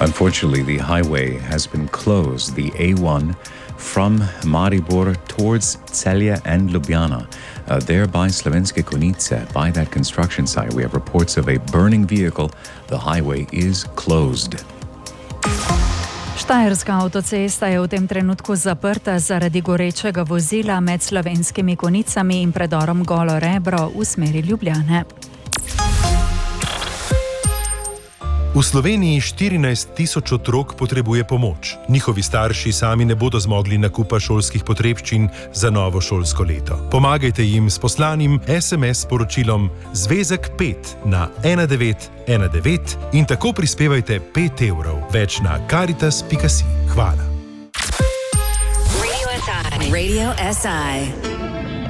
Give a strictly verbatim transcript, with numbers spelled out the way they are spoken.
Unfortunately, the highway has been closed, the A one, from Maribor towards Celje and Ljubljana, uh, there by Slovenske Konjice, by that construction site. We have reports of a burning vehicle. The highway is closed. Štajerska avtocesta je v tem trenutku zaprta zaradi gorečega vozila med Slovenskimi Konjicami in predorom Golo Rebro v smeri Ljubljane. V Sloveniji štirinajst tisoč otrok potrebuje pomoč. Njihovi starši sami ne bodo zmogli nakupa šolskih potrebščin za novo šolsko leto. Pomagajte jim s poslanim es em es sporočilom Zvezek pet na ena devet ena devet in tako prispevajte pet evrov. Več na karitas pika si. Hvala. Radio S I. Radio S I.